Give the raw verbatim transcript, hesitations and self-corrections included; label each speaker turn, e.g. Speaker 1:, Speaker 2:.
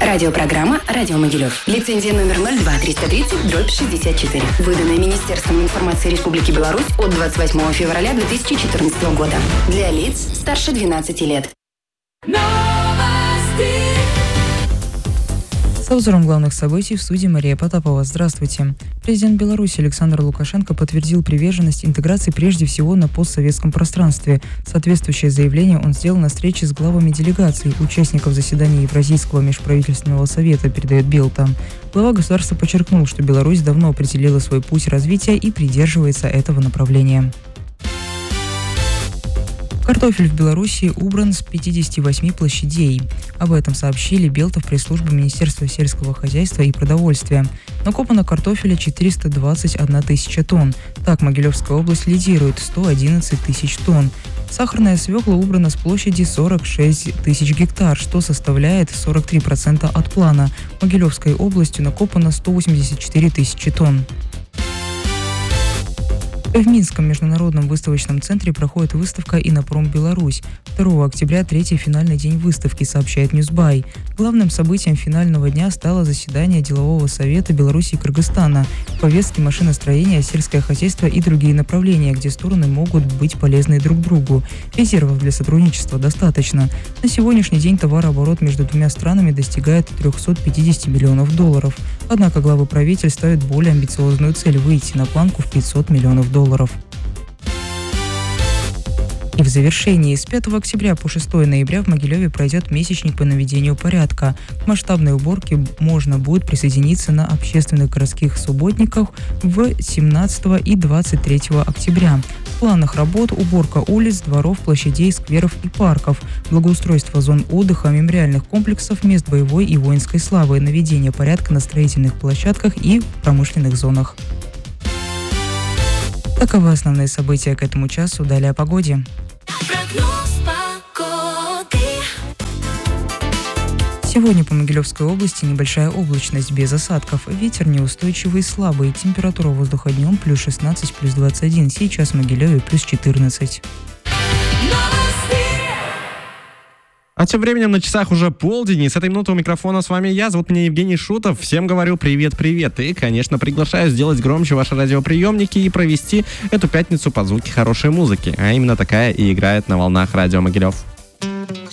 Speaker 1: Радиопрограмма «Радио Могилев». Лицензия номер ноль два триста тридцать шестьдесят четыре. Выданная Министерством информации Республики Беларусь от двадцать восьмого февраля две тысячи четырнадцатого года. Для лиц старше двенадцати лет.
Speaker 2: С обзором главных событий в студии Мария Потапова. Здравствуйте. Президент Беларуси Александр Лукашенко подтвердил приверженность интеграции прежде всего на постсоветском пространстве. Соответствующее заявление он сделал на встрече с главами делегаций, участников заседания Евразийского межправительственного совета, передает Белта. Глава государства подчеркнул, что Беларусь давно определила свой путь развития и придерживается этого направления. Картофель в Беларуси убран с пятидесяти восьми площадей. Об этом сообщили Белта в пресс-службе Министерства сельского хозяйства и продовольствия. Накопано картофеля четыреста двадцать одна тысяча тонн. Так, Могилевская область лидирует – сто одиннадцать тысяч тонн. Сахарная свекла убрана с площади сорок шесть тысяч гектар, что составляет сорок три процента от плана. Могилевской областью накопано сто восемьдесят четыре тысячи тонн. В Минском международном выставочном центре проходит выставка «Инопром Беларусь». второго октября третий финальный день выставки, сообщает Ньюсбай. Главным событием финального дня стало заседание делового совета Беларуси и Кыргызстана. В повестке машиностроение, сельское хозяйство и другие направления, где стороны могут быть полезны друг другу. Резервов для сотрудничества достаточно. На сегодняшний день товарооборот между двумя странами достигает триста пятьдесят миллионов долларов. Однако главы правительств ставят более амбициозную цель – выйти на планку в пятьсот миллионов долларов. И в завершении, с пятого октября по шестого ноября в Могилеве пройдет месячник по наведению порядка. К масштабной уборке можно будет присоединиться на общественных городских субботниках в семнадцатого и двадцать третьего октября. В планах работ уборка улиц, дворов, площадей, скверов и парков, благоустройство зон отдыха, мемориальных комплексов, мест боевой и воинской славы, наведение порядка на строительных площадках и в промышленных зонах. Таковы основные события к этому часу. Далее о погоде. Сегодня по Могилевской области небольшая облачность без осадков. Ветер неустойчивый и слабый. Температура воздуха днем плюс шестнадцать, плюс двадцать один. Сейчас в Могилеве плюс четырнадцать.
Speaker 3: А тем временем на часах уже полдень, и с этой минуты у микрофона с вами я, зовут меня Евгений Шутов. Всем говорю привет-привет, и, конечно, приглашаю сделать громче ваши радиоприемники и провести эту пятницу под звуки хорошей музыки, а именно такая и играет на волнах радио Могилев.